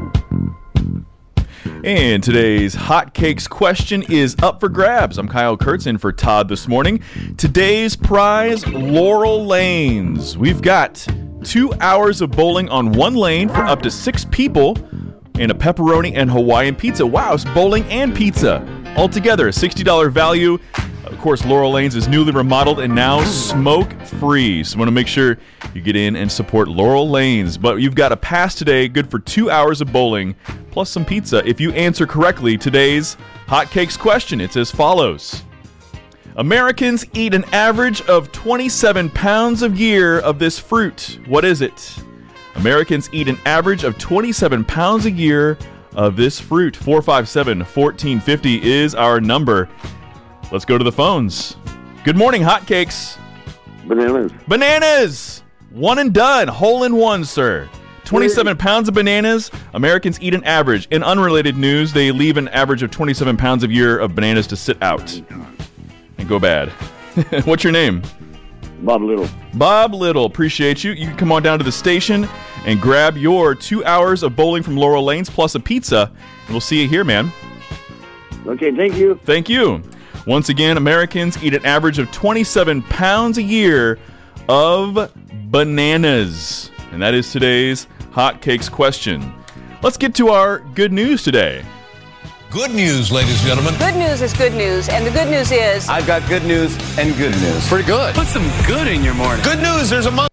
And today's Hotcakes question is up for grabs. I'm Kyle Kurtz in for Todd this morning. Today's prize, Laurel Lanes. We've got 2 hours of bowling on one lane for up to 6 people and a pepperoni and Hawaiian pizza. Wow, it's bowling and pizza. Altogether, a $60 value. Of course, Laurel Lanes is newly remodeled and now smoke-free. So want to make sure you get in and support Laurel Lanes. But you've got a pass today, good for 2 hours of bowling, plus some pizza. If you answer correctly today's Hotcakes question, it's as follows. Americans eat an average of 27 pounds a year of this fruit. What is it? Americans eat an average of 27 pounds a year of this fruit. 457-1450 is our number. Let's go to the phones. Good morning, Hotcakes. Bananas. Bananas! One and done. Hole in one, sir. 27 pounds of bananas. Americans eat an average. In unrelated news, they leave an average of 27 pounds a year of bananas to sit out and go bad. What's your name? Bob Little. Bob Little. Appreciate you. You can come on down to the station and grab your 2 hours of bowling from Laurel Lanes plus a pizza. And we'll see you here, man. Okay, thank you. Thank you. Once again, Americans eat an average of 27 pounds a year of bananas. And that is today's Hotcakes question. Let's get to our good news today. Good news, ladies and gentlemen. Good news is good news, and the good news is... I've got good news and good news. Pretty good. Put some good in your morning. Good news, there's a monkey.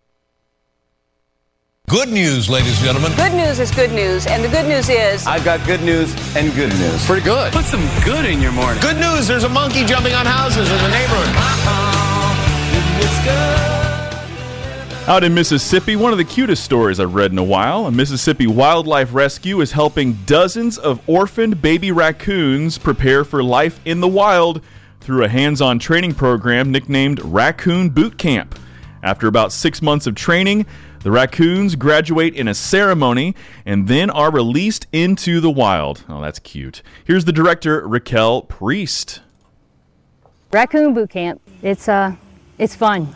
Good news, ladies and gentlemen. Good news is good news, and the good news is... I've got good news and good news. Pretty good. Put some good in your morning. Good news, there's a monkey jumping on houses in the neighborhood. Out in Mississippi, one of the cutest stories I've read in a while. A Mississippi Wildlife Rescue is helping dozens of orphaned baby raccoons prepare for life in the wild through a hands-on training program nicknamed Raccoon Boot Camp. After about 6 months of training, the raccoons graduate in a ceremony and then are released into the wild. Oh, that's cute. Here's the director, Raquel Priest. Raccoon Boot Camp. It's fun.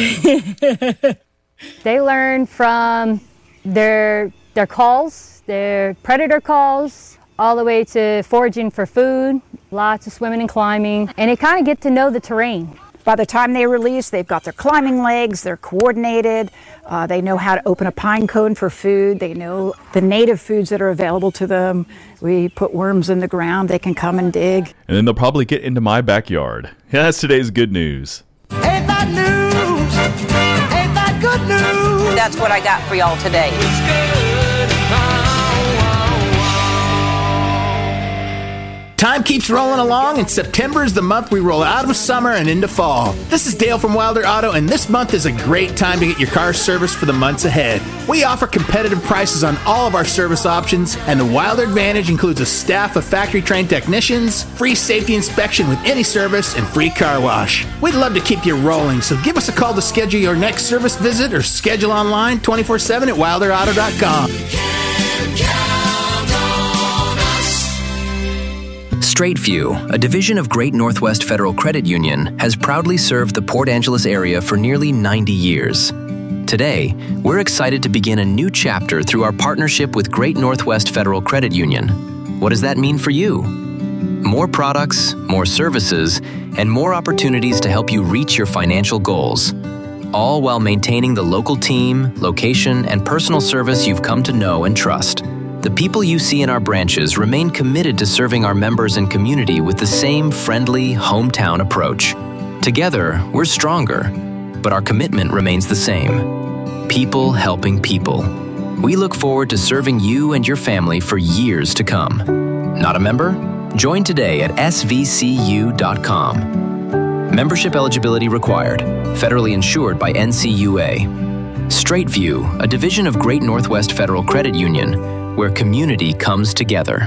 They learn from their calls, their predator calls, all the way to foraging for food, lots of swimming and climbing, and they kind of get to know the terrain. By the time they release, they've got their climbing legs, they're coordinated, they know how to open a pine cone for food, they know the native foods that are available to them. We put worms in the ground, they can come and dig. And then they'll probably get into my backyard. Yeah, that's today's good news. Ain't that news? Ain't that good news? That's what I got for y'all today. Time keeps rolling along, and September is the month we roll out of summer and into fall. This is Dale from Wilder Auto, and this month is a great time to get your car serviced for the months ahead. We offer competitive prices on all of our service options, and the Wilder Advantage includes a staff of factory-trained technicians, free safety inspection with any service, and free car wash. We'd love to keep you rolling, so give us a call to schedule your next service visit or schedule online 24/7 at wilderauto.com. Straightview, a division of Great Northwest Federal Credit Union, has proudly served the Port Angeles area for nearly 90 years. Today, we're excited to begin a new chapter through our partnership with Great Northwest Federal Credit Union. What does that mean for you? More products, more services, and more opportunities to help you reach your financial goals, all while maintaining the local team, location, and personal service you've come to know and trust. The people you see in our branches remain committed to serving our members and community with the same friendly, hometown approach. Together, we're stronger, but our commitment remains the same. People helping people. We look forward to serving you and your family for years to come. Not a member? Join today at svcu.com. Membership eligibility required. Federally insured by NCUA. Straightview, a division of Great Northwest Federal Credit Union, where community comes together.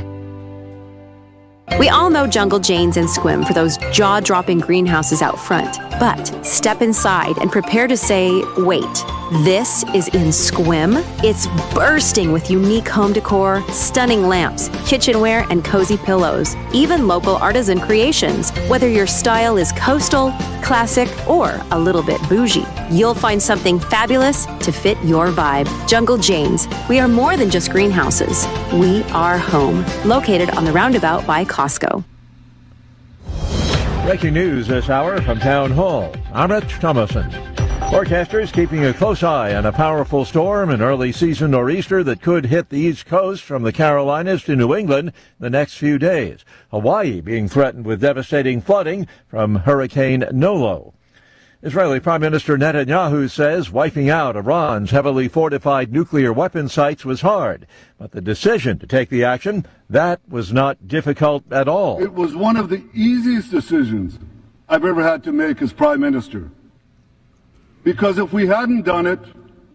We all know Jungle Jane's and Squim for those jaw-dropping greenhouses out front. But step inside and prepare to say, wait, this is in Squim? It's bursting with unique home decor, stunning lamps, kitchenware, and cozy pillows. Even local artisan creations. Whether your style is coastal, classic, or a little bit bougie, you'll find something fabulous to fit your vibe. Jungle Jane's. We are more than just greenhouses. We are home. Located on the roundabout by Costco. Breaking news this hour from Town Hall. I'm Rich Thomason. Forecasters keeping a close eye on a powerful storm, an early season nor'easter that could hit the East Coast from the Carolinas to New England the next few days. Hawaii being threatened with devastating flooding from Hurricane Nolo. Israeli Prime Minister Netanyahu says wiping out Iran's heavily fortified nuclear weapon sites was hard, but the decision to take the action, that was not difficult at all. It was one of the easiest decisions I've ever had to make as Prime Minister. Because if we hadn't done it,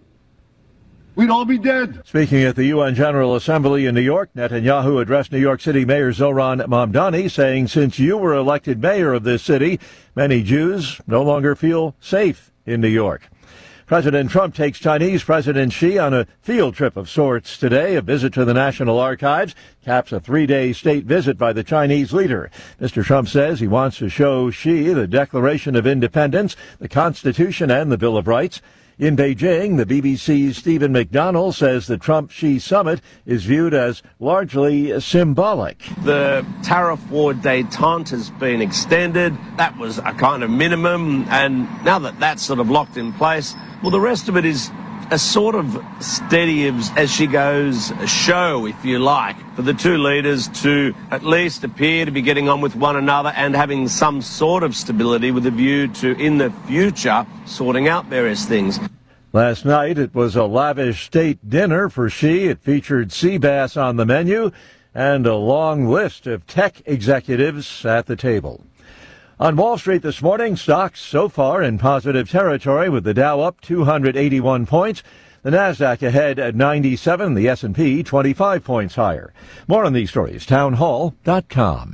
we'd all be dead. Speaking at the UN General Assembly in New York, Netanyahu addressed New York City Mayor Zohran Mamdani, saying since you were elected mayor of this city, many Jews no longer feel safe in New York. President Trump takes Chinese President Xi on a field trip of sorts today. A visit to the National Archives caps a 3-day state visit by the Chinese leader. Mr. Trump says he wants to show Xi the Declaration of Independence, the Constitution, and the Bill of Rights. In Beijing, the BBC's Stephen McDonnell says the Trump-Xi summit is viewed as largely symbolic. The tariff war détente has been extended. That was a kind of minimum, and now that that's sort of locked in place, well, the rest of it is a sort of steady as she goes show, if you like, for the two leaders to at least appear to be getting on with one another and having some sort of stability with a view to, in the future, sorting out various things. Last night, it was a lavish state dinner for Xi. It featured sea bass on the menu and a long list of tech executives at the table. On Wall Street this morning, stocks so far in positive territory with the Dow up 281 points. The Nasdaq ahead at 97, the S&P 25 points higher. More on these stories, townhall.com.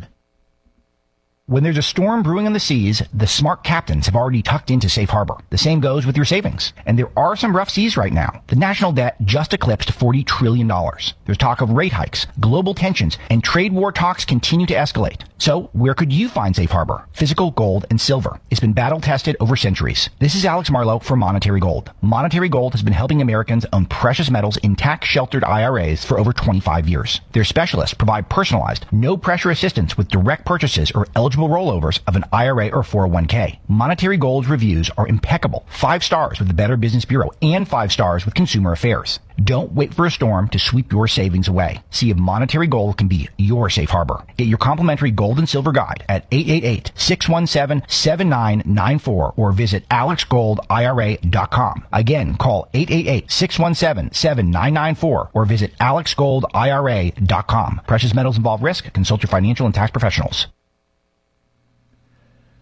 When there's a storm brewing on the seas, the smart captains have already tucked into safe harbor. The same goes with your savings. And there are some rough seas right now. The national debt just eclipsed $40 trillion. There's talk of rate hikes, global tensions, and trade war talks continue to escalate. So where could you find safe harbor? Physical gold and silver. It's been battle tested over centuries. This is Alex Marlowe for Monetary Gold. Monetary Gold has been helping Americans own precious metals in tax-sheltered IRAs for over 25 years. Their specialists provide personalized, no-pressure assistance with direct purchases or eligible rollovers of an IRA or 401k. Monetary Gold's reviews are impeccable. 5 stars with the Better Business Bureau and 5 stars with Consumer Affairs. Don't wait for a storm to sweep your savings away. See if Monetary Gold can be your safe harbor. Get your complimentary gold and silver guide at 888-617-7994 or visit alexgoldira.com. Again, call 888-617-7994 or visit alexgoldira.com. Precious metals involve risk. Consult your financial and tax professionals.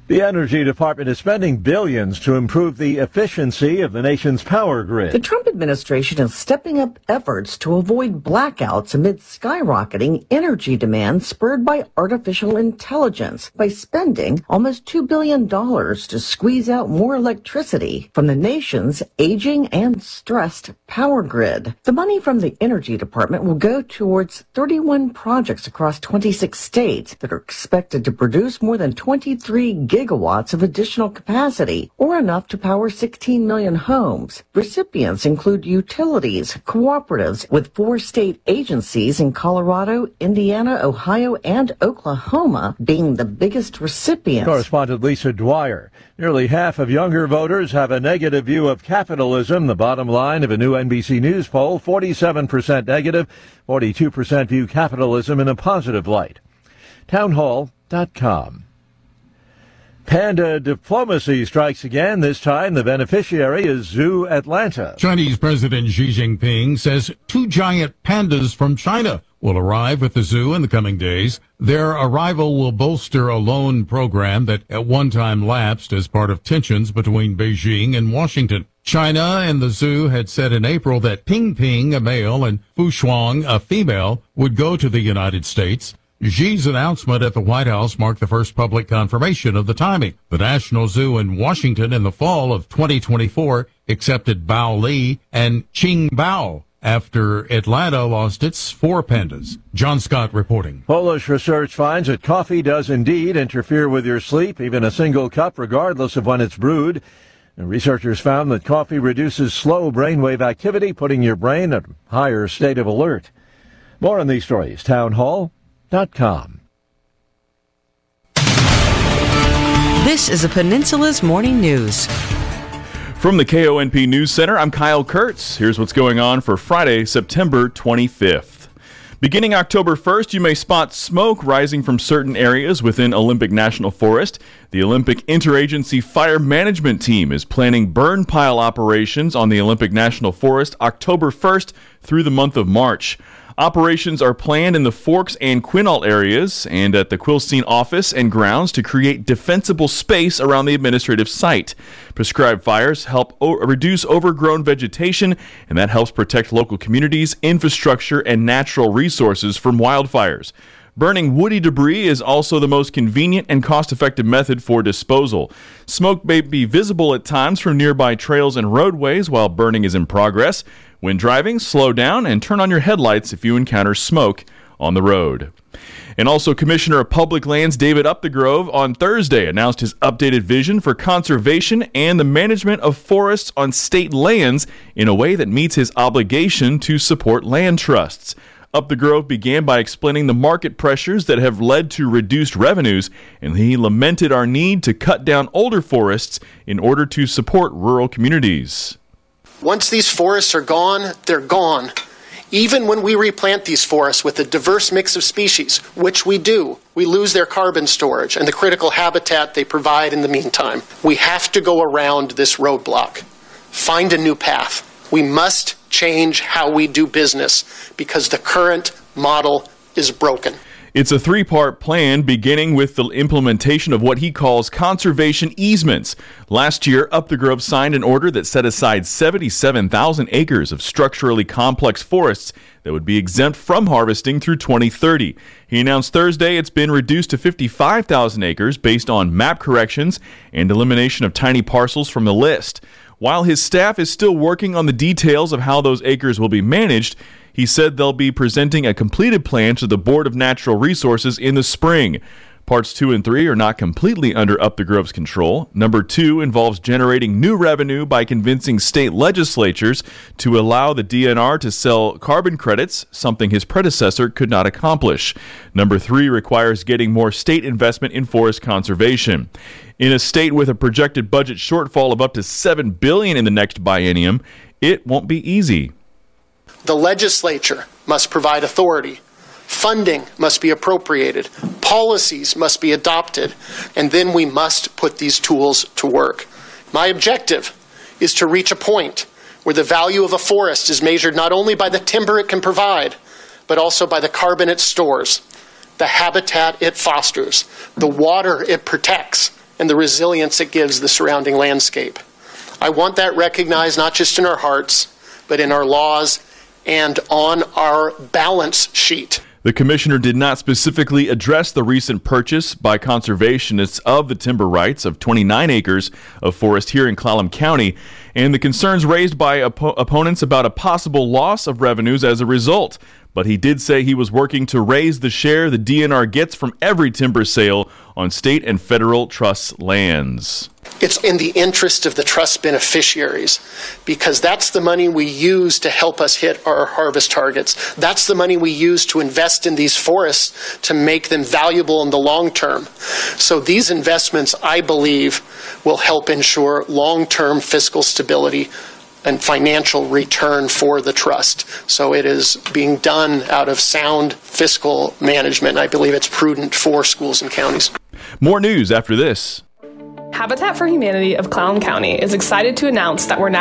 The Energy Department is spending billions to improve the efficiency of the nation's power grid. The Trump administration is stepping up efforts to avoid blackouts amid skyrocketing energy demand spurred by artificial intelligence by spending almost $2 billion to squeeze out more electricity from the nation's aging and stressed power grid. The money from the Energy Department will go towards 31 projects across 26 states that are expected to produce more than 23 gigawatts of additional capacity, or enough to power 16 million homes. Recipients include utilities, cooperatives, with 4 state agencies in Colorado, Indiana, Ohio, and Oklahoma being the biggest recipients. Correspondent Lisa Dwyer. Nearly half of younger voters have a negative view of capitalism. The bottom line of a new NBC News poll, 47% negative, 42% view capitalism in a positive light. Townhall.com. Panda diplomacy strikes again. This time the beneficiary is Zoo Atlanta. Chinese President Xi Jinping says 2 giant pandas from China will arrive at the zoo in the coming days. Their arrival will bolster a loan program that at one time lapsed as part of tensions between Beijing and Washington. China and the zoo had said in April that Ping Ping, a male, and Fu Shuang, a female, would go to the United States. Xi's announcement at the White House marked the first public confirmation of the timing. The National Zoo in Washington in the fall of 2024 accepted Bao Li and Qing Bao after Atlanta lost its 4 pandas. John Scott reporting. Polish research finds that coffee does indeed interfere with your sleep, even a single cup, regardless of when it's brewed. And researchers found that coffee reduces slow brainwave activity, putting your brain at a higher state of alert. More on these stories, townhall.com. This is a Peninsula's Morning News. From the KONP News Center, I'm Kyle Kurtz. Here's what's going on for Friday, September 25th. Beginning October 1st, you may spot smoke rising from certain areas within Olympic National Forest. The Olympic Interagency Fire Management Team is planning burn pile operations on the Olympic National Forest October 1st through the month of March. Operations are planned in the Forks and Quinault areas and at the Quilcene office and grounds to create defensible space around the administrative site. Prescribed fires help reduce overgrown vegetation, and that helps protect local communities, infrastructure, and natural resources from wildfires. Burning woody debris is also the most convenient and cost-effective method for disposal. Smoke may be visible at times from nearby trails and roadways while burning is in progress. When driving, slow down and turn on your headlights if you encounter smoke on the road. And also, Commissioner of Public Lands David Updegrove on Thursday announced his updated vision for conservation and the management of forests on state lands in a way that meets his obligation to support land trusts. Updegrove began by explaining the market pressures that have led to reduced revenues, and he lamented our need to cut down older forests in order to support rural communities. Once these forests are gone, they're gone. Even when we replant these forests with a diverse mix of species, which we do, we lose their carbon storage and the critical habitat they provide in the meantime. We have to go around this roadblock, find a new path. We must change how we do business because the current model is broken. It's a 3-part plan beginning with the implementation of what he calls conservation easements. Last year, Updegrove signed an order that set aside 77,000 acres of structurally complex forests that would be exempt from harvesting through 2030. He announced Thursday it's been reduced to 55,000 acres based on map corrections and elimination of tiny parcels from the list. While his staff is still working on the details of how those acres will be managed, he said they'll be presenting a completed plan to the Board of Natural Resources in the spring. Parts 2 and 3 are not completely under Updegrove's control. Number 2 involves generating new revenue by convincing state legislatures to allow the DNR to sell carbon credits, something his predecessor could not accomplish. Number 3 requires getting more state investment in forest conservation. In a state with a projected budget shortfall of up to $7 billion in the next biennium, it won't be easy. The legislature must provide authority. Funding must be appropriated. Policies must be adopted. And then we must put these tools to work. My objective is to reach a point where the value of a forest is measured not only by the timber it can provide, but also by the carbon it stores, the habitat it fosters, the water it protects, and the resilience it gives the surrounding landscape. I want that recognized not just in our hearts, but in our laws and on our balance sheet. The commissioner did not specifically address the recent purchase by conservationists of the timber rights of 29 acres of forest here in Clallam County and the concerns raised by opponents about a possible loss of revenues as a result. But he did say he was working to raise the share the DNR gets from every timber sale on state and federal trust lands. It's in the interest of the trust beneficiaries because that's the money we use to help us hit our harvest targets. That's the money we use to invest in these forests to make them valuable in the long term. So these investments, I believe, will help ensure long-term fiscal stability and financial return for the trust. So it is being done out of sound fiscal management. I believe it's prudent for schools and counties. More news after this. Habitat for Humanity of Clallam County is excited to announce that we're now